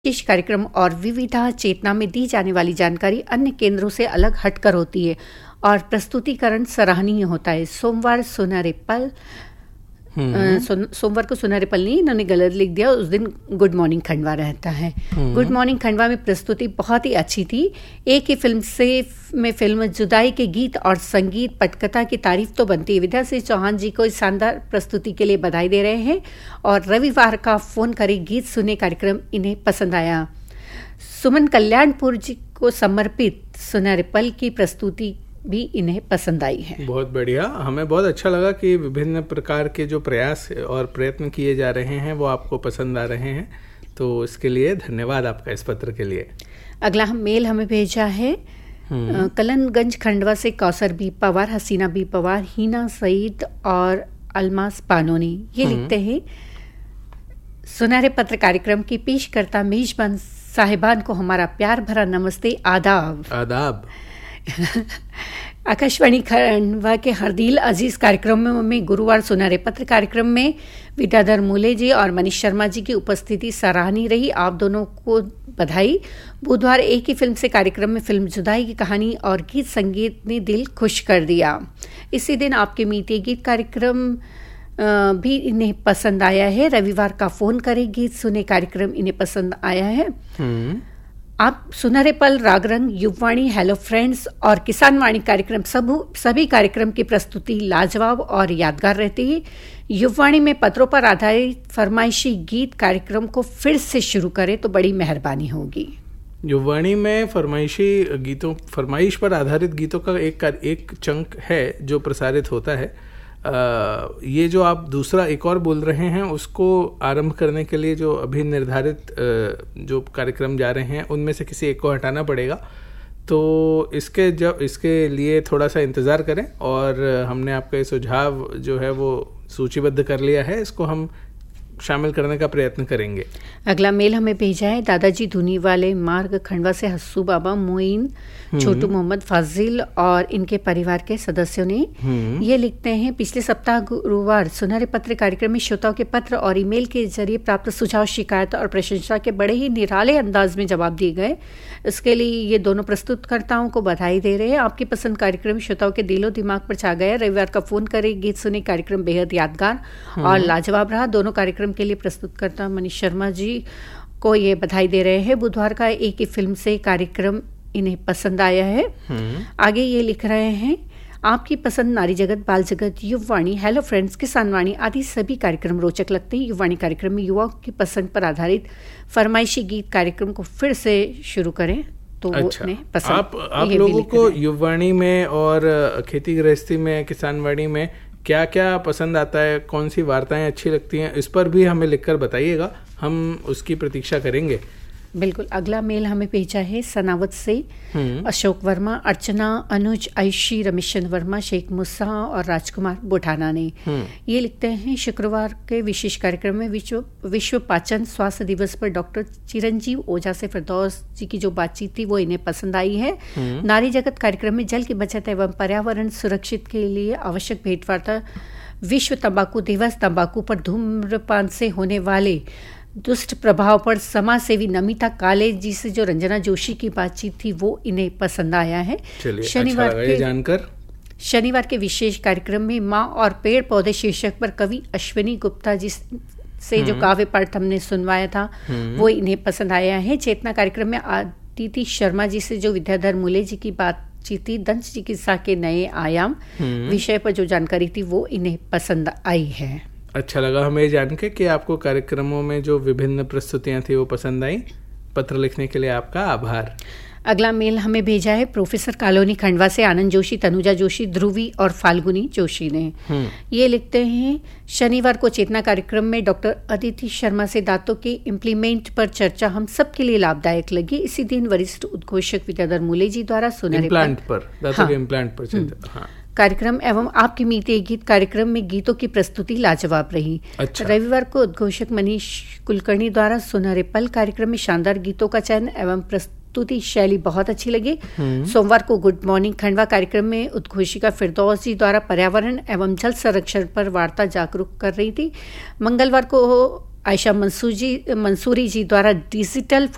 विशेष कार्यक्रम और विविधा चेतना में दी जाने वाली जानकारी अन्य केंद्रों से अलग हटकर होती है और प्रस्तुतिकरण सराहनीय होता है। सोमवार को सुनहरे पल नहीं, इन्होंने गलत लिख दिया, उस दिन गुड मॉर्निंग खंडवा रहता है। गुड मॉर्निंग खंडवा में प्रस्तुति बहुत ही अच्छी थी। एक ही फिल्म जुदाई के गीत और संगीत पटकथा की तारीफ तो बनती है। विद्या सिंह चौहान जी को इस शानदार प्रस्तुति के लिए बधाई दे रहे हैं और रविवार का फोन करे गीत सुने कार्यक्रम इन्हें पसंद आया। सुमन कल्याणपुर जी को समर्पित सुनहरे पल की प्रस्तुति भी इन्हें पसंद आई है। बहुत बढ़िया, हमें बहुत अच्छा लगा कि विभिन्न प्रकार के जो प्रयास और प्रयत्न किए जा रहे हैं वो आपको पसंद आ रहे हैं, तो इसके लिए धन्यवाद आपका इस पत्र के लिए। अगला मेल हमें भेजा है कलनगंज खंडवा से कौसर बी पवार, हसीना बी पवार, हीना सईद और अलमास पानोनी। ये लिखते हैं, सुनहरे पत्र कार्यक्रम की पेशकर्ता मेजबान साहिबान को हमारा प्यार भरा नमस्ते, आदाब। आदाब। आकाशवाणी खंडवा के हरदील अजीज कार्यक्रम में गुरुवार सुनहरे पत्र कार्यक्रम में विद्याधर मूले जी और मनीष शर्मा जी की उपस्थिति सराहनीय रही। आप दोनों को बधाई। बुधवार एक ही फिल्म से कार्यक्रम में फिल्म जुदाई की कहानी और गीत संगीत ने दिल खुश कर दिया। इसी दिन आपके मीठे गीत कार्यक्रम भी इन्हें पसंद आया है। रविवार का फोन करे गीत सुने कार्यक्रम इन्हें पसंद आया है। आप सुनहरे पल, रागरंग, युववाणी, हेलो फ्रेंड्स और किसान वाणी कार्यक्रम सभी कार्यक्रम की प्रस्तुति लाजवाब और यादगार रहती है। युववाणी में पत्रों पर आधारित फरमाइशी गीत कार्यक्रम को फिर से शुरू करें तो बड़ी मेहरबानी होगी। युववाणी में फरमाइश पर आधारित गीतों का एक चंक है जो प्रसारित होता है। ये जो आप दूसरा एक और बोल रहे हैं उसको आरंभ करने के लिए जो अभी निर्धारित जो कार्यक्रम जा रहे हैं उनमें से किसी एक को हटाना पड़ेगा, तो इसके लिए थोड़ा सा इंतज़ार करें और हमने आपका ये सुझाव जो है वो सूचीबद्ध कर लिया है, इसको हम शामिल करने का प्रयत्न करेंगे। अगला मेल हमें भेजा है दादाजी धुनी वाले मार्ग खंडवा से हस्सू बाबा, मोइन, छोटू मोहम्मद, फाजिल और इनके परिवार के सदस्यों ने। ये लिखते हैं, पिछले सप्ताह गुरुवार सुनहरे पत्र कार्यक्रम में श्रोताओं के पत्र और ईमेल के जरिए प्राप्त सुझाव, शिकायत और प्रशंसा के बड़े ही निराले अंदाज में जवाब दिए गए। इसके लिए ये दोनों प्रस्तुतकर्ताओं को बधाई दे रहे हैं। आपकी पसंद कार्यक्रम श्रोताओं के दिलो दिमाग पर छा गया। रविवार का फोन करे गीत सुने कार्यक्रम बेहद यादगार और लाजवाब रहा। दोनों कार्यक्रम के लिए प्रस्तुतकर्ता मनीष शर्मा जी को ये बधाई दे रहे हैं। बुधवार का एक ही फिल्म से कार्यक्रम इन्हें पसंद आया है। आगे ये लिख रहे हैं, आपकी पसंद नारी जगत, बाल जगत, युववाणी, हेलो फ्रेंड्स, किसान वाणी आदि सभी कार्यक्रम रोचक लगते हैं। युववाणी कार्यक्रम में युवाओं की पसंद पर आधारित फरमाइशी गीत कार्यक्रम को फिर से शुरू करें तो अच्छा, वो पसंद। आप लोगों को युववाणी में और खेती गृहस्थी में, किसान वाणी में क्या क्या पसंद आता है, कौन सी वार्ताएं अच्छी लगती हैं, इस पर भी हमें लिखकर बताइएगा, हम उसकी प्रतीक्षा करेंगे। बिल्कुल। अगला मेल हमें भेजा है सनावत से अशोक वर्मा, अर्चना, अनुज, आयुषी, रमेशन वर्मा, शेख मुसा और राजकुमार बुठाना ने। ये लिखते हैं, शुक्रवार के विशेष कार्यक्रम में विश्व पाचन स्वास्थ्य दिवस पर डॉक्टर चिरंजीव ओझा से फिरदौस जी की जो बातचीत थी वो इन्हें पसंद आई है। नारी जगत कार्यक्रम में जल की बचत एवं पर्यावरण सुरक्षित के लिए आवश्यक भेंटवार्ता, विश्व तंबाकू दिवस, तंबाकू पर धूम्रपान से होने वाले दुष्ट प्रभाव पर समाज सेवी नमिता काले जी से जो रंजना जोशी की बातचीत थी वो इन्हें पसंद आया है। शनिवार के विशेष कार्यक्रम में माँ और पेड़ पौधे शीर्षक पर कवि अश्विनी गुप्ता जी से जो काव्य पाठ हमने सुनवाया था वो इन्हें पसंद आया है। चेतना कार्यक्रम में आदिति शर्मा जी से जो विद्याधर मूले जी की बातचीत थी, दंत चिकित्सा के नए आयाम विषय पर जो जानकारी थी वो इन्हें पसंद आई है। अच्छा लगा हमें जान के कि आपको कार्यक्रमों में जो विभिन्न प्रस्तुतियां थी वो पसंद आई। पत्र लिखने के लिए आपका आभार। अगला मेल हमें भेजा है प्रोफेसर कॉलोनी खंडवा से आनंद जोशी, तनुजा जोशी, ध्रुवी और फाल्गुनी जोशी ने। ये लिखते हैं, शनिवार को चेतना कार्यक्रम में डॉक्टर अदिति शर्मा से दांतों के इम्प्लीमेंट पर चर्चा हम सबके लिए लाभदायक लगी। इसी दिन वरिष्ठ उद्घोषक विद्याधर मूले जी द्वारा सुनहरे इम्प्लांट पर कार्यक्रम एवं आपके मीठे गीत कार्यक्रम में गीतों की प्रस्तुति लाजवाब रही। अच्छा। रविवार को उद्घोषक मनीष कुलकर्णी द्वारा सुनहरे पल कार्यक्रम में शानदार गीतों का चयन एवं प्रस्तुति शैली बहुत अच्छी लगी। सोमवार को गुड मॉर्निंग खंडवा कार्यक्रम में उद्घोषिका फिरदौस जी द्वारा पर्यावरण एवं जल संरक्षण पर वार्ता जागरूक कर रही थी। मंगलवार को आयशा मंसूरी जी द्वारा डिजिटल